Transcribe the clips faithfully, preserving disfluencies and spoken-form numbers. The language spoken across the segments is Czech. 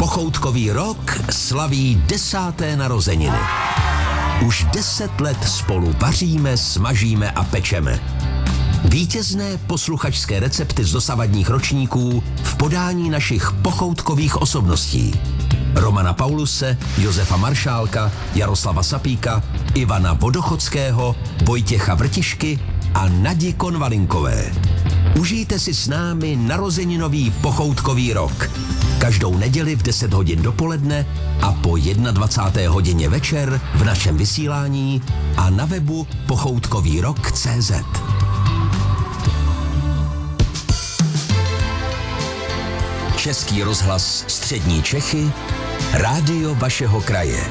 Pochoutkový rok slaví desáté narozeniny. Už deset let spolu vaříme, smažíme a pečeme. Vítězné posluchačské recepty z dosavadních ročníků v podání našich pochoutkových osobností. Romana Pauluse, Josefa Maršálka, Jaroslava Sapíka, Ivana Vodochodského, Vojtěcha Vrtišky a Nadi Konvalinkové. Užijte si s námi narozeninový pochoutkový rok. Každou neděli v deset hodin dopoledne a po dvacáté jedné hodině večer v našem vysílání a na webu pochoutkový rok tečka cé zet. Český rozhlas Střední Čechy, rádio vašeho kraje.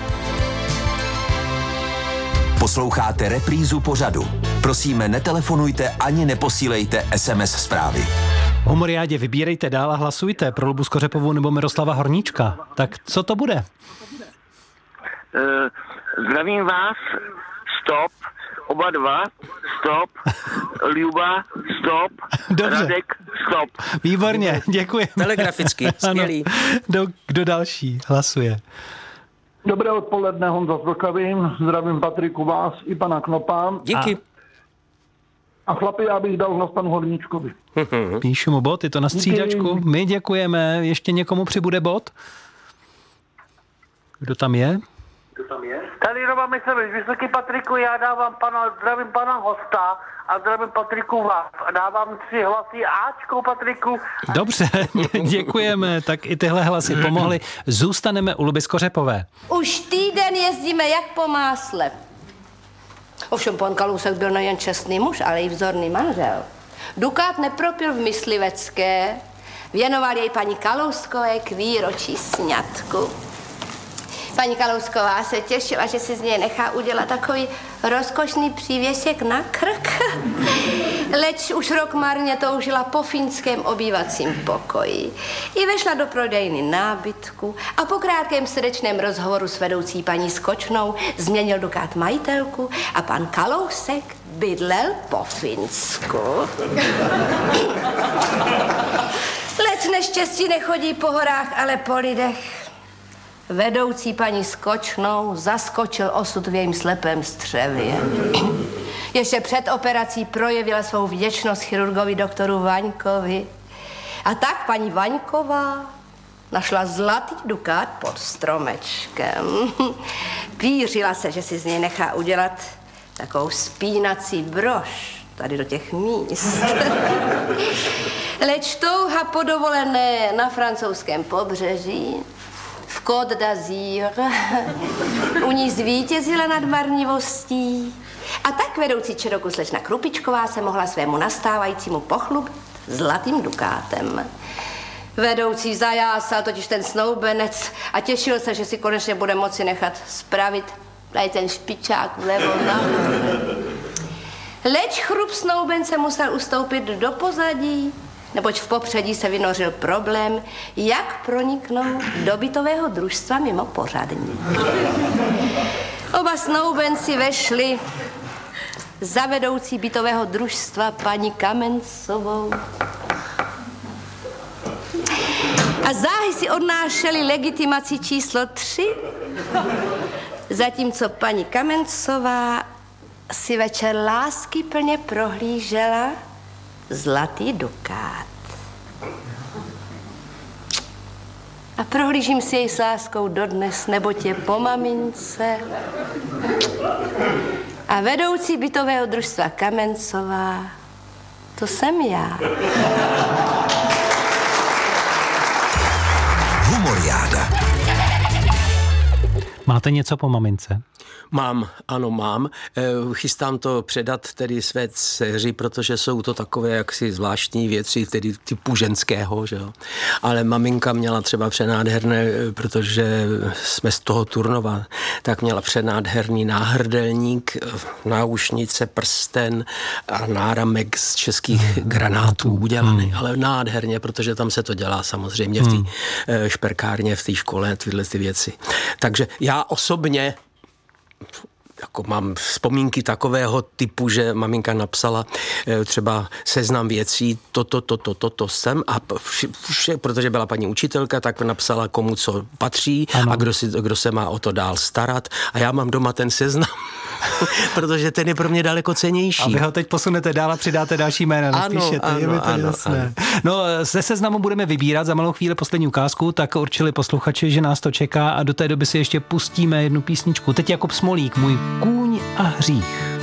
Posloucháte reprízu pořadu. Prosíme, netelefonujte ani neposílejte es em es zprávy. Humoriádě vybírejte dál a hlasujte pro Lubu Skořepovou nebo Miroslava Horníčka. Tak co to bude? Uh, zdravím vás, stop, oba dva, stop, Luba, stop, Dobře. Radek, stop. Výborně, děkuji. Telegraficky, skvělý. Kdo, kdo další hlasuje? Dobré odpoledne, Honza z Vlkavy. Zdravím Patriku, vás i pana Knopa. Díky. A, a chlapi, já bych dal hlas panu Horníčkovi. Píšu mu bod, je to na střídačku. My děkujeme. Ještě někomu přibude bod? Kdo tam je? Tady Roman Myslevič, Vysoký Patriku, já dávám pana, zdravím pana hosta a zdravím Patriku vás. A dávám tři hlasy Ačko Patriku. Dobře, děkujeme. Tak i tyhle hlasy pomohly. Zůstaneme u Luby Skořepové. Už týden jezdíme jak po másle. Ovšem pan Kalousek byl nejen čestný muž, ale i vzorný manžel. Dukát nepropil v Myslivecké, věnoval jej paní Kalouskové k výročí sňatku. Paní Kalousková se těšila, že si z něj nechá udělat takový rozkošný přívěsek na krk. Leč už rok marně toužila po finském obývacím pokoji. I vešla do prodejny nábytku a po krátkém srdečném rozhovoru s vedoucí paní Skočnou změnil Dukát majitelku a pan Kalousek bydlel po Finsku. Leč neštěstí nechodí po horách, ale po lidech. Vedoucí paní Skočnou zaskočil osud v jejím slepém střevě. Ještě před operací projevila svou vděčnost chirurgovi doktoru Vaňkovi. A tak paní Vaňková našla zlatý dukát pod stromečkem. Pířila se, že si z něj nechá udělat takovou spínací brož tady do těch míst. Leč touha po dovolené na francouzském pobřeží v Côte d'Azur u ní zvítězila nad marnivostí. A tak vedoucí čeroku slečna Krupičková se mohla svému nastávajícímu pochlubit zlatým dukátem. Vedoucí zajásal totiž ten snoubenec a těšil se, že si konečně bude moci nechat spravit tady ten špičák vlevo na. Leč chrup snoubence musel ustoupit do pozadí, neboť v popředí se vynořil problém, jak proniknout do bytového družstva mimo pořadník. Oba snoubenci vešli za vedoucí bytového družstva paní Kamencovou. A záhy si odnášeli legitimaci číslo tři, zatímco paní Kamencová si večer láskyplně prohlížela zlatý dukát. A prohlížím si jej s láskou dodnes, neboť je po mamince. A vedoucí bytového družstva Kamencová, to jsem já. Humoriáda. Máte něco po mamince? Mám, ano mám. Chystám to předat tedy své dceři, protože jsou to takové jaksi zvláštní věci, tedy typu ženského, že jo. Ale maminka měla třeba přenádherné, protože jsme z toho Turnova, tak měla přenádherný náhrdelník, náušnice, prsten a náramek z českých granátů udělaný. Hmm. Ale nádherně, protože tam se to dělá samozřejmě v té hmm. šperkárně, v té škole, tyhle ty věci. Takže já osobně jako mám vzpomínky takového typu, že maminka napsala třeba seznam věcí, toto, toto, toto, to jsem a vše, protože byla paní učitelka, tak napsala, komu co patří ano. a kdo, si, kdo se má o to dál starat a já mám doma ten seznam, protože ten je pro mě daleko cennější. A vy ho teď posunete dál a přidáte další jména, napíšete, ano, je mi to ano, jasné. Ano. No, ze seznamu budeme vybírat za malou chvíli poslední ukázku, tak určili posluchači, že nás to čeká a do té doby si ještě pustíme jednu písničku. Teď Jakub Smolík, Můj kůň a hřích.